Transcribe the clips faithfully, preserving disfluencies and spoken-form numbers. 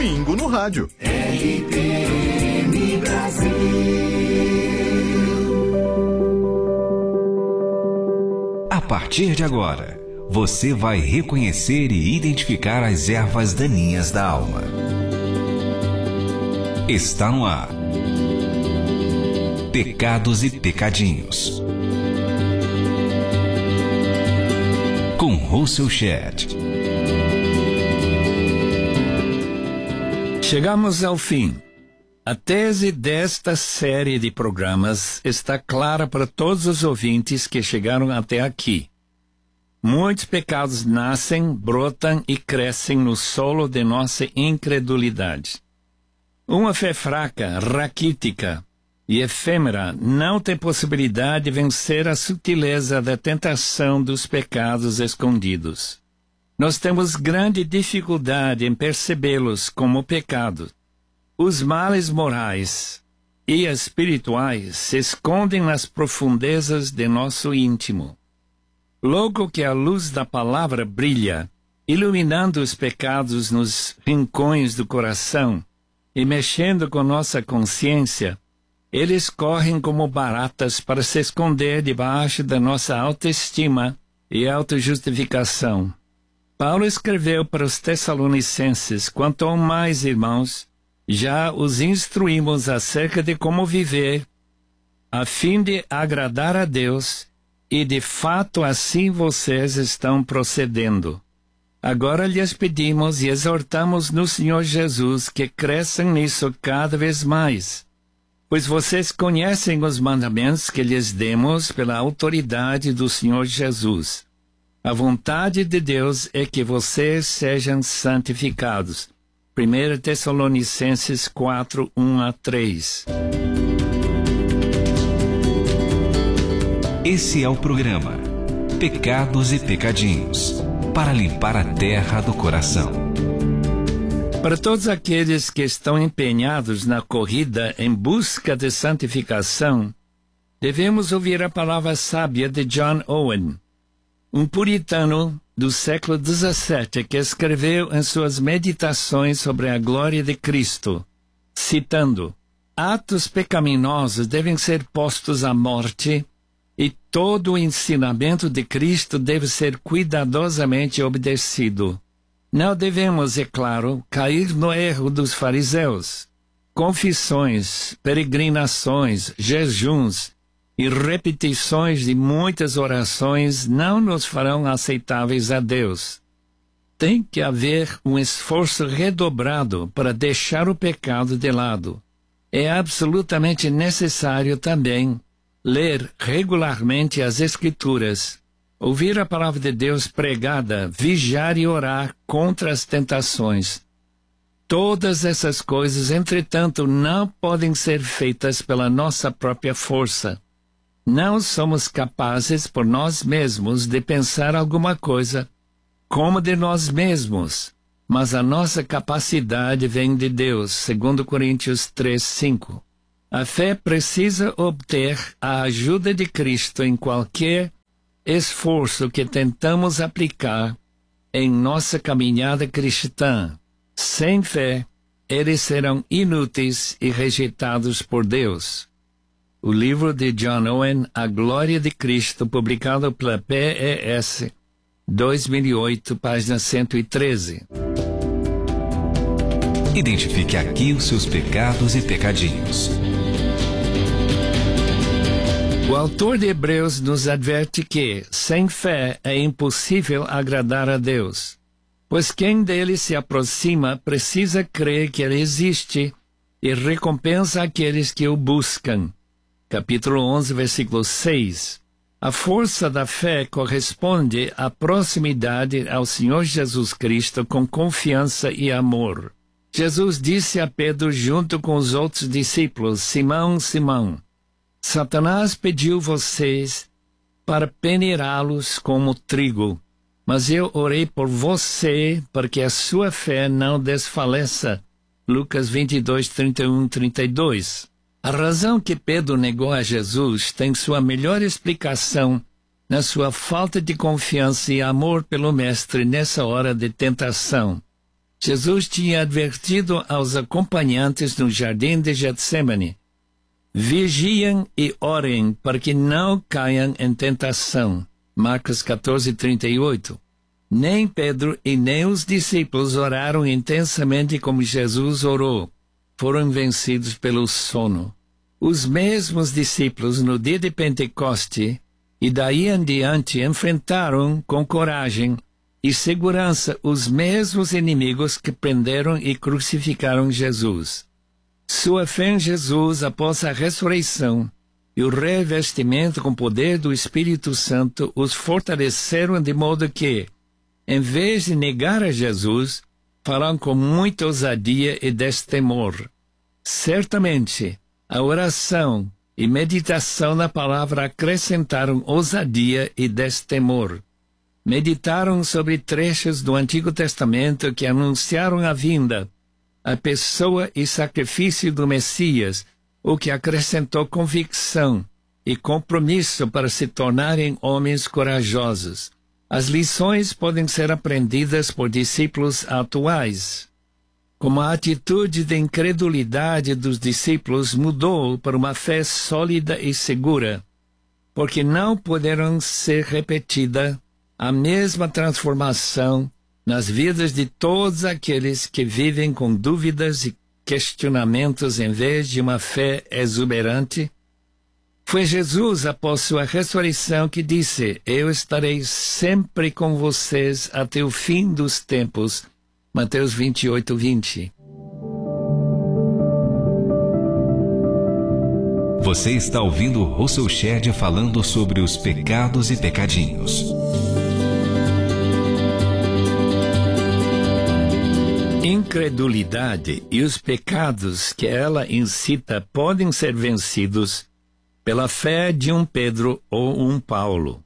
domingo no rádio. R P M Brasil. A partir de agora, você vai reconhecer e identificar as ervas daninhas da alma. Está no ar. Pecados e Pecadinhos. Com Russell Shedd. Chegamos ao fim. A tese desta série de programas está clara para todos os ouvintes que chegaram até aqui. Muitos pecados nascem, brotam e crescem no solo de nossa incredulidade. Uma fé fraca, raquítica e efêmera não tem possibilidade de vencer a sutileza da tentação dos pecados escondidos. Nós temos grande dificuldade em percebê-los como pecado. Os males morais e espirituais se escondem nas profundezas de nosso íntimo. Logo que a luz da palavra brilha, iluminando os pecados nos rincões do coração e mexendo com nossa consciência, eles correm como baratas para se esconder debaixo da nossa autoestima e autojustificação. Paulo escreveu para os Tessalonicenses: quanto ao mais, irmãos, já os instruímos acerca de como viver, a fim de agradar a Deus, e de fato assim vocês estão procedendo. Agora lhes pedimos e exortamos no Senhor Jesus que cresçam nisso cada vez mais, pois vocês conhecem os mandamentos que lhes demos pela autoridade do Senhor Jesus. A vontade de Deus é que vocês sejam santificados. primeira Tessalonicenses quatro, um a três. Esse é o programa Pecados e Pecadinhos, para limpar a terra do coração. Para todos aqueles que estão empenhados na corrida em busca de santificação, devemos ouvir a palavra sábia de John Owen, um puritano do século dezessete que escreveu em suas meditações sobre a glória de Cristo, citando: atos pecaminosos devem ser postos à morte e todo o ensinamento de Cristo deve ser cuidadosamente obedecido. Não devemos, é claro, cair no erro dos fariseus. Confissões, peregrinações, jejuns e repetições de muitas orações não nos farão aceitáveis a Deus. Tem que haver um esforço redobrado para deixar o pecado de lado. É absolutamente necessário também ler regularmente as Escrituras, ouvir a palavra de Deus pregada, vigiar e orar contra as tentações. Todas essas coisas, entretanto, não podem ser feitas pela nossa própria força. Não somos capazes por nós mesmos de pensar alguma coisa como de nós mesmos, mas a nossa capacidade vem de Deus, segundo Coríntios três, cinco. A fé precisa obter a ajuda de Cristo em qualquer esforço que tentamos aplicar em nossa caminhada cristã. Sem fé, eles serão inúteis e rejeitados por Deus. O livro de John Owen, A Glória de Cristo, publicado pela P E S, dois mil e oito, página cento e treze. Identifique aqui os seus pecados e pecadinhos. O autor de Hebreus nos adverte que, sem fé, é impossível agradar a Deus, pois quem dele se aproxima precisa crer que ele existe e recompensa aqueles que o buscam. Capítulo onze, versículo seis. A força da fé corresponde à proximidade ao Senhor Jesus Cristo com confiança e amor. Jesus disse a Pedro junto com os outros discípulos: Simão, Simão, Satanás pediu vocês para peneirá-los como trigo, mas eu orei por você para que a sua fé não desfaleça. Lucas vinte e dois, trinta e um, trinta e dois. A razão que Pedro negou a Jesus tem sua melhor explicação na sua falta de confiança e amor pelo Mestre nessa hora de tentação. Jesus tinha advertido aos acompanhantes no jardim de Getsemane: vigiem e orem para que não caiam em tentação. Marcos quatorze, trinta e oito. Nem Pedro e nem os discípulos oraram intensamente como Jesus orou. Foram vencidos pelo sono. Os mesmos discípulos, no dia de Pentecoste, e daí em diante, enfrentaram com coragem e segurança os mesmos inimigos que prenderam e crucificaram Jesus. Sua fé em Jesus após a ressurreição e o revestimento com o poder do Espírito Santo os fortaleceram de modo que, em vez de negar a Jesus, falam com muita ousadia e destemor. Certamente, a oração e meditação na palavra acrescentaram ousadia e destemor. Meditaram sobre trechos do Antigo Testamento que anunciaram a vinda, a pessoa e sacrifício do Messias, o que acrescentou convicção e compromisso para se tornarem homens corajosos. As lições podem ser aprendidas por discípulos atuais. Como a atitude de incredulidade dos discípulos mudou para uma fé sólida e segura, porque não poderão ser repetida a mesma transformação nas vidas de todos aqueles que vivem com dúvidas e questionamentos em vez de uma fé exuberante. Foi Jesus, após sua ressurreição, que disse: eu estarei sempre com vocês até o fim dos tempos. Mateus vinte e oito, vinte. Você está ouvindo Russell Shedd falando sobre os pecados e pecadinhos. Incredulidade e os pecados que ela incita podem ser vencidos pela fé de um Pedro ou um Paulo.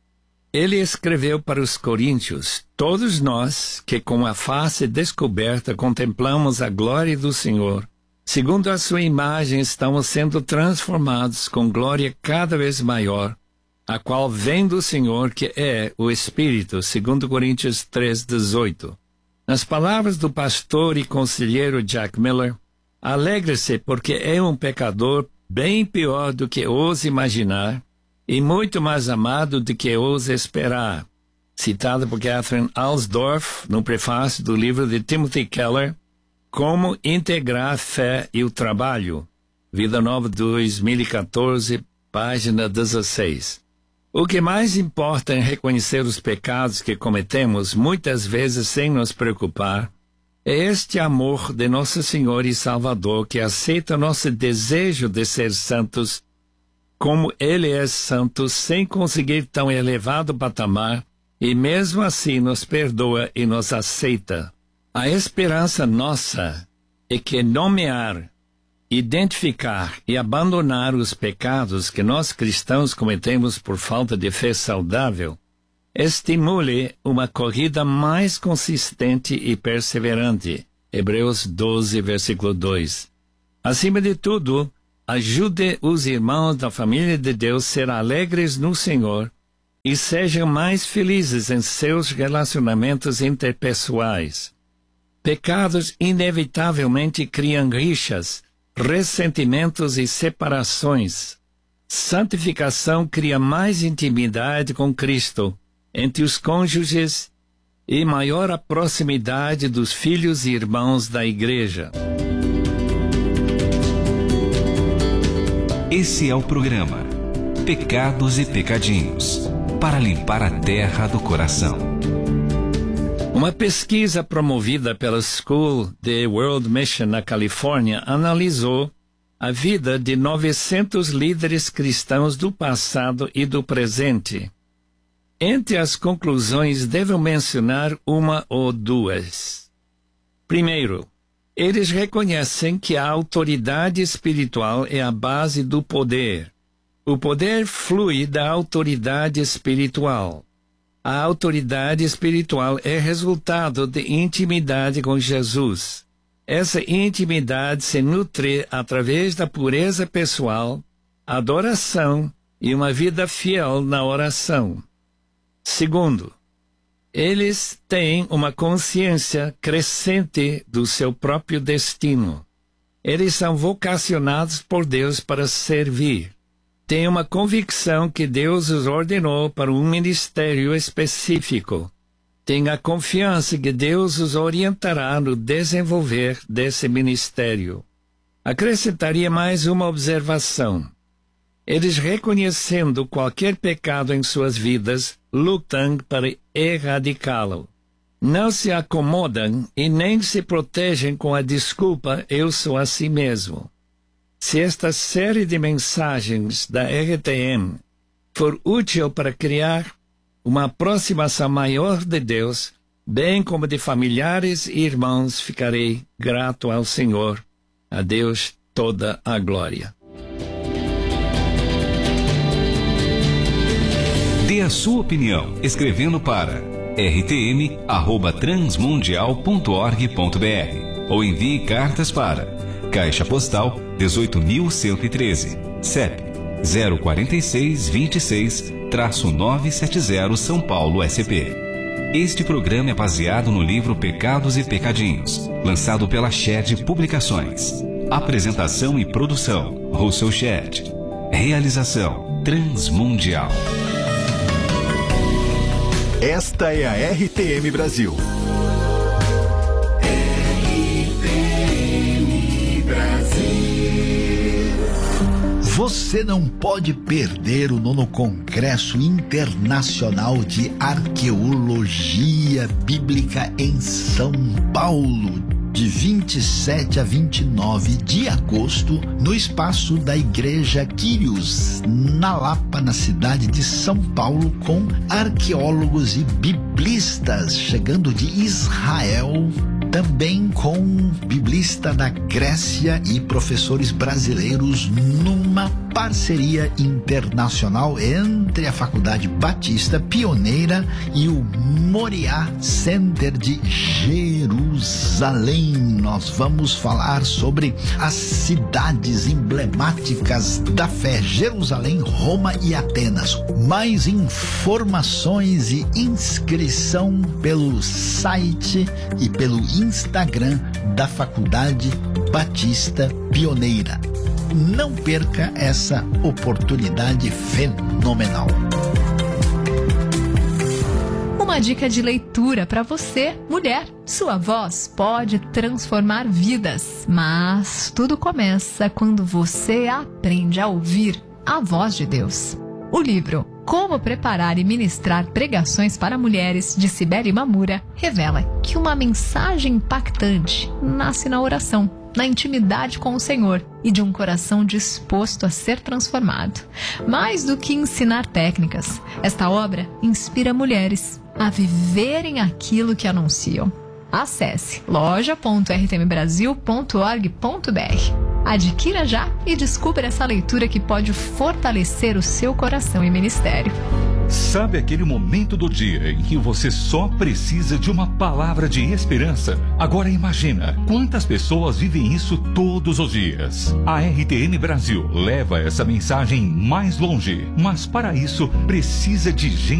Ele escreveu para os coríntios: todos nós que com a face descoberta contemplamos a glória do Senhor, segundo a sua imagem estamos sendo transformados com glória cada vez maior, a qual vem do Senhor, que é o Espírito, segundo Coríntios três, dezoito. Nas palavras do pastor e conselheiro Jack Miller, alegre-se porque é um pecador bem pior do que ousa imaginar e muito mais amado do que ousa esperar. Citado por Catherine Alsdorf no prefácio do livro de Timothy Keller, Como Integrar a Fé e o Trabalho, Vida Nova dois mil e quatorze, página dezesseis. O que mais importa em reconhecer os pecados que cometemos, muitas vezes sem nos preocupar, é este amor de nosso Senhor e Salvador, que aceita nosso desejo de ser santos, como Ele é santo, sem conseguir tão elevado patamar, e mesmo assim nos perdoa e nos aceita. A esperança nossa é que nomear, identificar e abandonar os pecados que nós cristãos cometemos por falta de fé saudável estimule uma corrida mais consistente e perseverante. Hebreus doze, versículo dois. Acima de tudo, ajude os irmãos da família de Deus a ser alegres no Senhor e sejam mais felizes em seus relacionamentos interpessoais. Pecados inevitavelmente criam rixas, ressentimentos e separações. Santificação cria mais intimidade com Cristo entre os cônjuges e maior a proximidade dos filhos e irmãos da igreja. Esse é o programa Pecados e Pecadinhos, para limpar a terra do coração. Uma pesquisa promovida pela School de World Mission na Califórnia analisou a vida de novecentos líderes cristãos do passado e do presente. Entre as conclusões, devo mencionar uma ou duas. Primeiro, eles reconhecem que a autoridade espiritual é a base do poder. O poder flui da autoridade espiritual. A autoridade espiritual é resultado de intimidade com Jesus. Essa intimidade se nutre através da pureza pessoal, adoração e uma vida fiel na oração. Segundo, Eles têm uma consciência crescente do seu próprio destino. Eles são vocacionados por Deus para servir. Têm uma convicção que Deus os ordenou para um ministério específico. Têm a confiança que Deus os orientará no desenvolver desse ministério. Acrescentaria mais uma observação. Eles, reconhecendo qualquer pecado em suas vidas, lutam para erradicá-lo. Não se acomodam e nem se protegem com a desculpa "eu sou assim mesmo". Se esta série de mensagens da R T M for útil para criar uma aproximação maior de Deus, bem como de familiares e irmãos, ficarei grato ao Senhor. A Deus toda a glória. Dê a sua opinião escrevendo para r t m arroba transmundial ponto org ponto b r ou envie cartas para Caixa Postal dezoito mil cento e treze, C E P zero quatro seis dois seis, nove sete zero, São Paulo, S P. Este programa é baseado no livro Pecados e Pecadinhos, lançado pela Shed Publicações. Apresentação e produção, Russell Shed. Realização, Transmundial. Esta é a R T M Brasil. Você não pode perder o nono Congresso Internacional de Arqueologia Bíblica em São Paulo, de vinte e sete a vinte e nove de agosto, no espaço da Igreja Quírios, na Lapa, na cidade de São Paulo, com arqueólogos e biblistas chegando de Israel, também com biblista da Grécia e professores brasileiros, numa parceria internacional entre a Faculdade Batista Pioneira e o Moriá Center de Jerusalém. Nós vamos falar sobre as cidades emblemáticas da fé: Jerusalém, Roma e Atenas. Mais informações e inscrição pelo site e pelo Instagram da Faculdade Batista Pioneira. Não perca essa oportunidade fenomenal. Uma dica de leitura para você, mulher. Sua voz pode transformar vidas, mas tudo começa quando você aprende a ouvir a voz de Deus. O livro Como Preparar e Ministrar Pregações para Mulheres, de Cibele Mamura, revela que uma mensagem impactante nasce na oração, na intimidade com o Senhor e de um coração disposto a ser transformado. Mais do que ensinar técnicas, esta obra inspira mulheres a viverem aquilo que anunciam. Acesse loja ponto r t m brasil ponto org ponto b r. Adquira já e descubra essa leitura que pode fortalecer o seu coração e ministério. Sabe aquele momento do dia em que você só precisa de uma palavra de esperança? Agora imagina quantas pessoas vivem isso todos os dias. A R T M Brasil leva essa mensagem mais longe, mas para isso precisa de gente